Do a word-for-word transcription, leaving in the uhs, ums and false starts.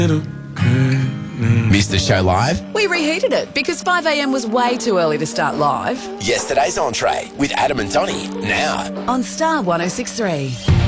Missed the show live? We reheated it because five a m was way too early to start live. Yesterday's entree with Adam and Donnie now on Star one oh six three.